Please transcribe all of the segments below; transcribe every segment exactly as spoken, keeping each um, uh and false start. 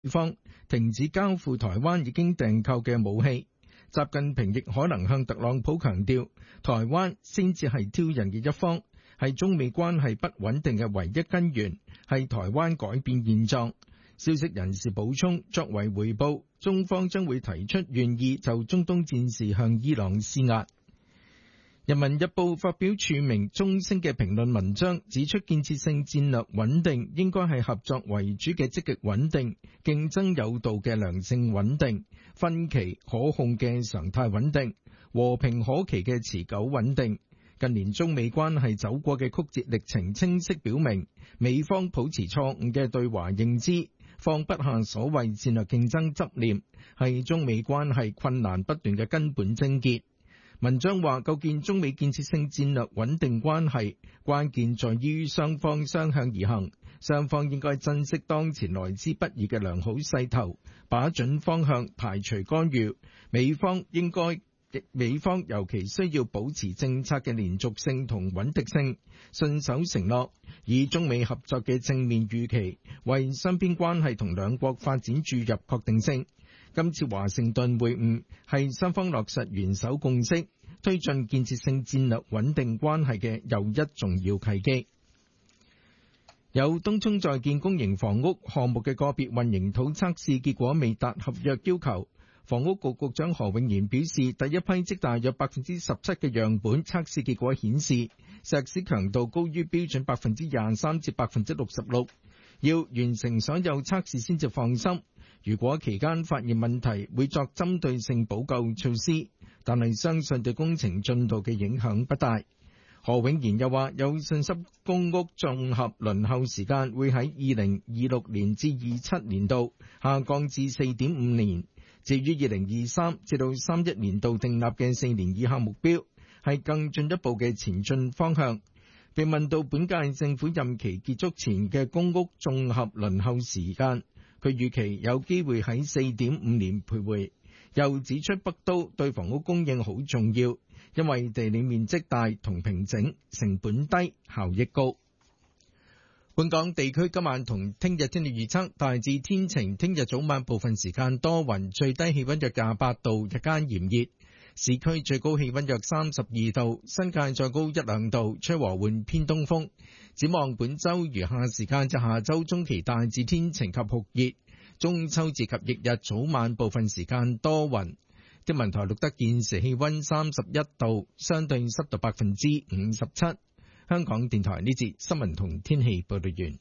方停止交付台灣已經訂購嘅武器。習近平亦可能向特朗普強調，台灣先至係挑釁嘅一方，係中美關係不穩定嘅唯一根源，係台灣改變現狀。消息人士補充，作為回報，中方將會提出願意就中東戰事向伊朗施壓。人民日報發表署名中聲嘅評論文章，指出建設性戰略穩定應該係合作為主嘅積極穩定，競爭有道嘅良性穩定，分歧可控嘅常態穩定，和平可期嘅持久穩定。近年中美關係走過嘅曲折歷程清晰表明，美方抱持錯誤嘅對華認知，放不下所謂戰略競爭執念，係中美關係困難不斷嘅根本症結。文章話，構建中美建設性戰略穩定關係，關鍵在於雙方相向而行，雙方應該珍惜當前來之不易嘅良好勢頭，把準方向，排除干預。美方應該美方尤其需要保持政策嘅連續性同穩定性，信守承諾，以中美合作嘅正面預期，為雙邊關係同兩國發展注入確定性。今次華盛頓會晤係雙方落實元首共識，推進建設性戰略穩定關係嘅又一重要契機。有東涌在建公營房屋項目嘅個別混凝土測試結果未達合約要求，房屋局局長何永賢表示，第一批即大約百分之十七嘅樣本測試結果顯示，石屎強度高於標準百分之廿三至百分之六十六，要完成所有測試先至放心。如果期間發現問題，會作針對性補救措施，但係相信對工程進度嘅影響不大。何永賢又話，有信心公屋綜合輪候時間會喺二零二六年至二七年度下降至四點五年。至於二零二三至到三一年度訂立嘅四年以下目標，係更進一步嘅前進方向。被問到本屆政府任期結束前嘅公屋綜合輪候時間，佢預期有機會喺四點五年徘徊，又指出北都對房屋供應好重要，因為地理面積大同平整，成本低，效益高。本港地區今晚同聽日天氣預測，大致天晴，聽日早晚部分時間多雲，最低氣溫約廿八度，日間炎熱，市區最高氣溫約三十二度，新界再高一兩度，吹和緩偏東風。展望本周餘下時間至下周中期大致天晴及酷熱，中秋節及翌日早晚部分時間多雲。天文台錄得現時氣溫三十一度，相對濕度百分之五十七。香港電台呢節新聞同天氣報道完。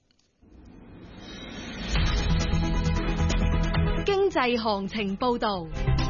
經濟行情報道。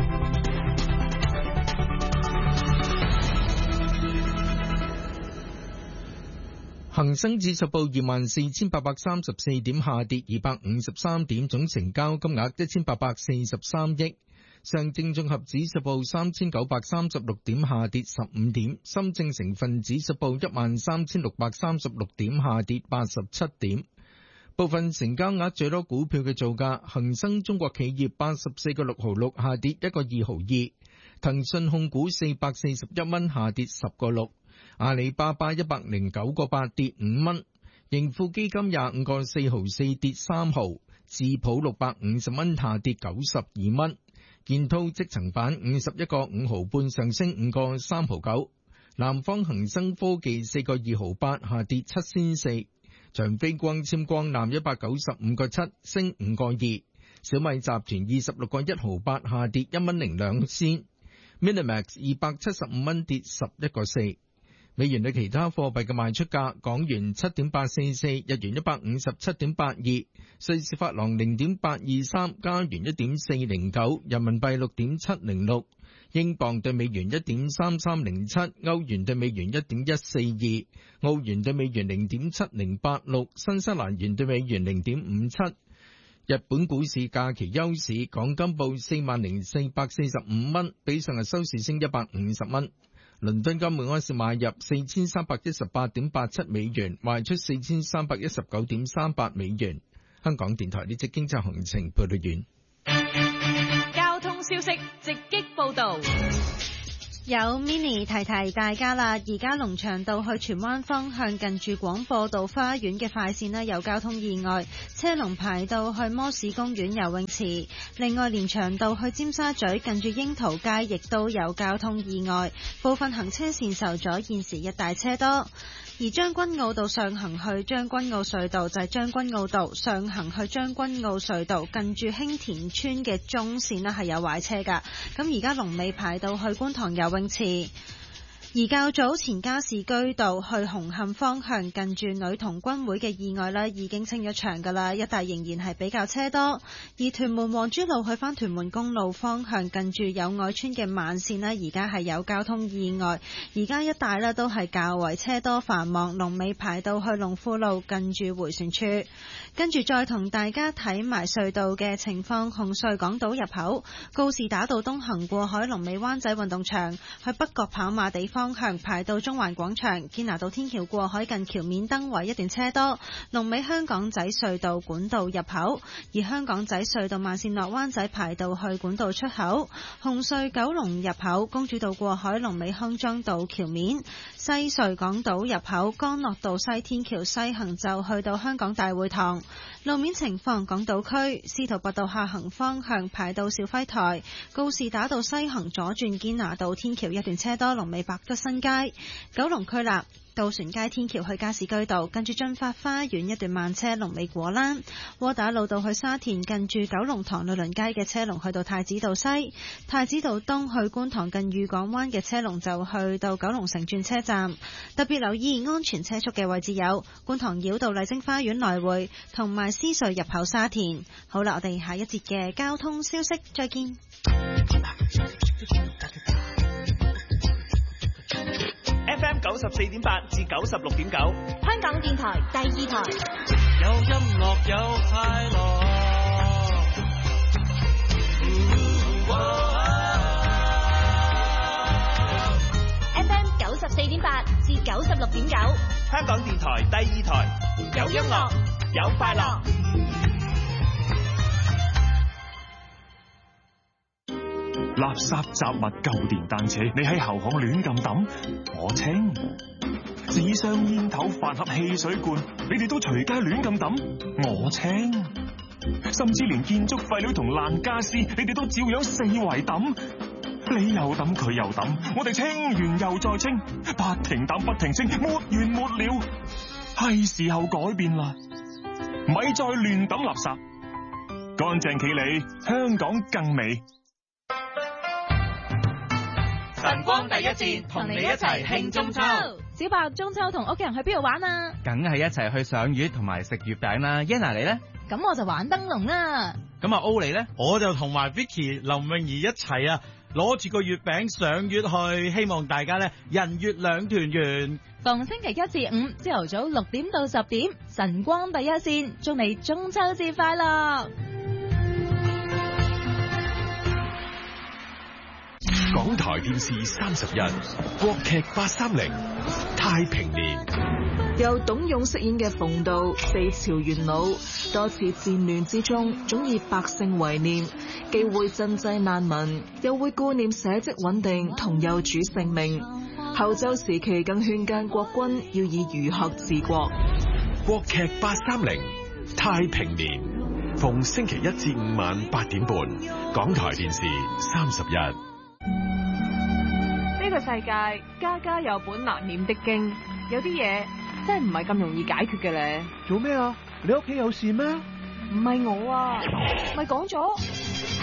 恒生指數報二萬四千八百三十四點，下跌二百五十三點，總成交金額一千八百四十三億。上證綜合指數報三千九百三十六點，下跌十五點。深證成分指數報一萬三千六百三十六點，下跌八十七點。部分成交額最多股票嘅造價，恒生中國企業八十四個六毫六，下跌一個二毫二。騰訊控股四百四十一蚊，下跌十個六。阿里巴巴一百零九個八，跌五蚊。盈富基金廿五個四毫四，跌三毫。智普六百五十蚊，下跌九十二蚊。建滔積層板五十一個五毫半，上升五個三毫九。南方恒生科技四個二毫八，下跌七仙四。長飛光纖光纜一百九十五個七，升五個二。小米集團二十六個一毫八，下跌一蚊零兩仙。Minimax 二百七十五蚊，跌十一個四。美元對其他貨幣嘅賣出價：港元七點八四四，日元一百五十七點八二，瑞士法郎零點八二三，加元一點四零九，人民幣六點七零六，英鎊對美元一點三三零七，歐元對美元一點一四二，澳元對美元零點七零八六，新西蘭元對美元零點五七。日本股市假期休市，港金報四萬零四百四十五蚊，比上日收市升一百五十蚊。倫敦金每盎司買入四千三百一十八點八七美元，賣出四千三百一十九點三八美元。香港電台呢節經濟行情報道完。 交通消息直擊報道。 有 Mini 提提大家啦，而家龍翔道去荃灣方向近住廣播道花園嘅快線呢，有交通意外，車龍排到去摩士公園游泳池。另外連翔道去尖沙咀近住櫻桃街亦都有交通意外，部分行車線受阻，現時一大車多。而將軍澳道上行去將軍澳隧道就係將軍澳道上行去將軍澳隧道近住興田村嘅中線呢係有壞車㗎，咁而家龍尾排到去觀塘游泳池。而較早前加士居道去紅磡方向近住女童軍會嘅意外呢已經清咗場㗎啦，一帶仍然係比較車多。而屯門皇珠路去返屯門公路方向近住友愛村嘅慢線呢而家係有交通意外，而家一帶呢都係較為車多繁忙，龍尾排到去龍富路近住迴旋處。跟住再同大家睇埋隧道嘅情況，紅隧港島入口告士打道東行過海龍尾灣仔運動場，去北角跑馬地方向排到中環廣場，堅拿道天橋過海近橋面燈位一段車多，龍尾香港仔隧道管道入口，而香港仔隧道慢線落灣仔排到去管道出口。紅隧九龍入口公主道過海龍尾康莊道橋面，西隧港島入口干諾道西天橋西行就去到香港大會堂。路面情況，港島區司徒拔道下行方向排到肇輝台，告士打道西行左轉堅拿道天橋一段車多，龍尾百德新街。九龍區立渡船街天橋去加士居道近住駿發花園一段慢車，龍尾果欄。窩打老道去沙田近住九龍塘律倫街嘅車龍去到太子道西，太子道東去觀塘近裕港灣嘅車龍就去到九龍城轉車站。特別留意安全車速嘅位置有觀塘繞道麗晶花園來回同埋獅隧入口沙田。好啦，我哋下一節嘅交通消息再見。 F M 九十四點八至九十六點九， 香港電台第二台。 有音樂有快樂。 F M 九十四點八至九十六點九， 香港電台第二台。有音樂，有快樂。 垃圾雜物舊電單車，你喺後巷亂咁抌，我清；紙箱煙頭飯盒汽水罐，你哋都隨街亂咁抌，我清；甚至連建築廢料同爛家私，你哋都照樣四圍抌，你又抌佢又抌，我哋清完又再清，不停抌不停清，沒完沒了。係時候改變啦，咪再亂抌垃圾，乾淨企理，香港更美。 晨光第一節，同你一齊慶中秋。 小白中秋同屋企人去邊度玩啊？ 梗係一齊去賞月同埋食月餅啦。Yana 你呢？ 咁我就玩燈籠啦。 咁啊 O 你呢？ 我就同埋 Vicky、林詠儀一齊啊，攞住個月餅賞月去，希望大家呢人月兩團圓。 逢星期一至五朝頭早六點到十點，晨光第一線，祝你中秋節快樂。 港台電視三十一，國劇八三零，太平年。 由董勇飾演嘅馮道，四朝元老，多次戰亂之中，總以百姓為念，既會賑濟難民，又會顧念社稷穩定同幼主性命。後周時期更勸諫國君要以儒學治國。 國劇八三零，太平年，逢星期一至五晚八點半，港台電視三十一。 呢個世界家家有本難念的經，有啲嘢真係唔係咁容易解決嘅咧。 做咩啊？你屋企有事咩？ 唔係我啊，咪講咗